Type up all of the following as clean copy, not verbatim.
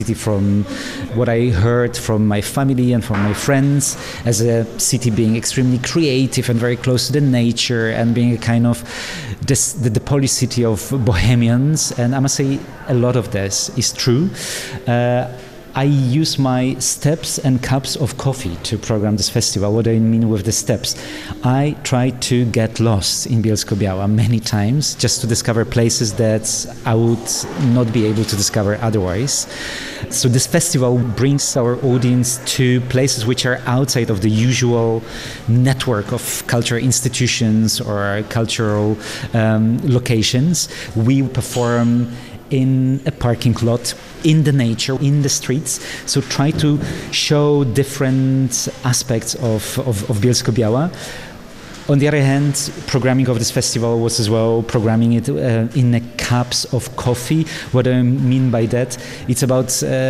From what I heard from my family and from my friends, as a city being extremely creative and very close to the nature and being a kind of the Polish city of bohemians. And I must say a lot of this is true. I use my steps and cups of coffee to program this festival. What do I mean with the steps? I try to get lost in Bielsko-Biała many times just to discover places that I would not be able to discover otherwise. So this festival brings our audience to places which are outside of the usual network of cultural institutions or cultural locations. We perform in a parking lot, in the nature, in the streets. So try to show different aspects of Bielsko-Biała. On the other hand, programming of this festival was as well programming it in cups of coffee. What I mean by that, it's about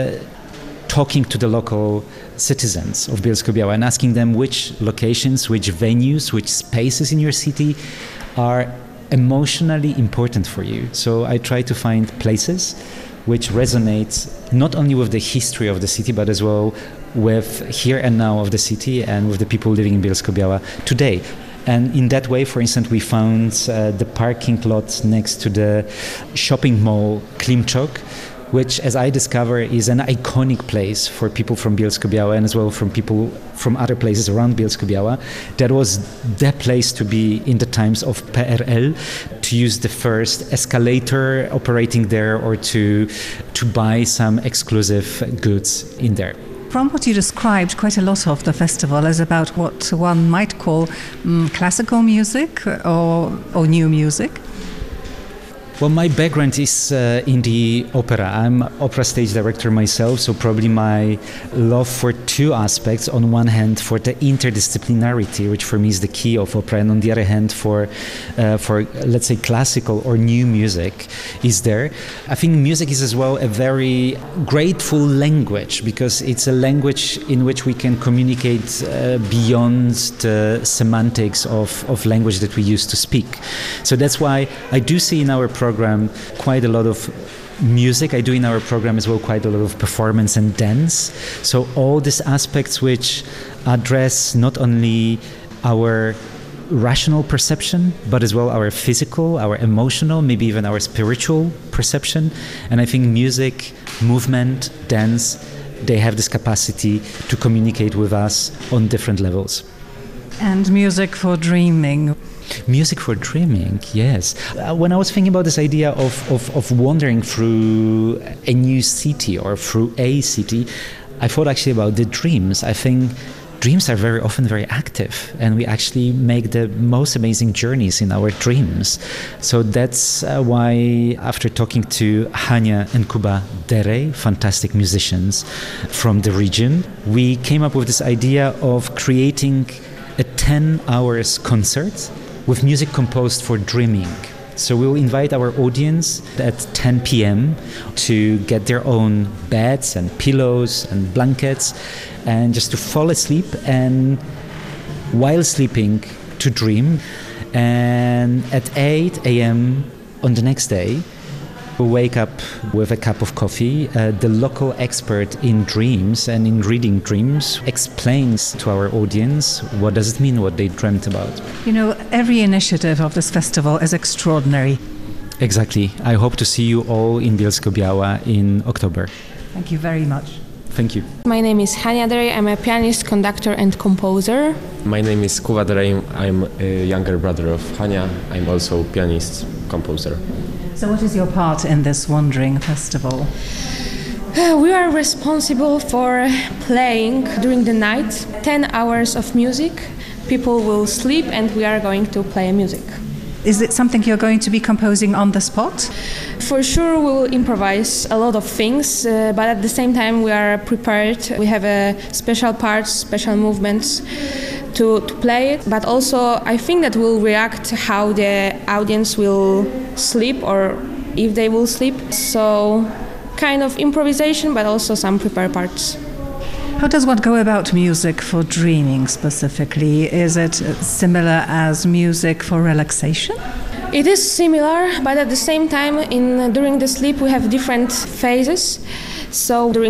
talking to the local citizens of Bielsko-Biała and asking them which locations, which venues, which spaces in your city are emotionally important for you. So I try to find places which resonate not only with the history of the city, but as well with here and now of the city and with the people living in Bielsko-Biała today. And in that way, for instance, we found the parking lot next to the shopping mall Klimczok, which, as I discover, is an iconic place for people from Bielsko-Biała and as well from people from other places around Bielsko-Biała. That was the place to be in the times of PRL, to use the first escalator operating there or to buy some exclusive goods in there. From what you described, quite a lot of the festival is about what one might call classical music or new music. Well, my background is in the opera. I'm opera stage director myself, so probably my love for two aspects. On one hand, for the interdisciplinarity, which for me is the key of opera, and on the other hand, for let's say classical or new music is there. I think music is as well a very grateful language because it's a language in which we can communicate beyond the semantics of language that we used to speak. So that's why I do see in our program quite a lot of music. I do in our program as well quite a lot of performance and dance. So all these aspects which address not only our rational perception, but as well our physical, our emotional, maybe even our spiritual perception. And I think music, movement, dance, they have this capacity to communicate with us on different levels. And music for dreaming. Music for dreaming, yes. When I was thinking about this idea of wandering through a new city or through a city, I thought actually about the dreams. I think dreams are very often very active and we actually make the most amazing journeys in our dreams. So that's why after talking to Hania and Kuba Derej, fantastic musicians from the region, we came up with this idea of creating a 10 hours concert with music composed for dreaming. So we'll invite our audience at 10 p.m. to get their own beds and pillows and blankets and just to fall asleep and while sleeping to dream. And at 8 a.m. on the next day, we'll wake up with a cup of coffee. The local expert in dreams and in reading dreams explains to our audience what does it mean, what they dreamt about. You know, every initiative of this festival is extraordinary. Exactly. I hope to see you all in Bielsko-Biała in October. Thank you very much. Thank you. My name is Hania Derej. I'm a pianist, conductor and composer. My name is Kuba Derej. I'm a younger brother of Hania. I'm also pianist, composer. So what is your part in this Wandering Festival? We are responsible for playing during the night, 10 hours of music. People will sleep and we are going to play music. Is it something you're going to be composing on the spot? For sure we will improvise a lot of things, but at the same time we are prepared. We have special parts, special movements to play it, but also I think that we'll react how the audience will sleep or if they will sleep. So kind of improvisation, but also some prepared parts. How does one go about music for dreaming specifically? Is it similar as music for relaxation? It is similar, but at the same time, during the sleep we have different phases. So during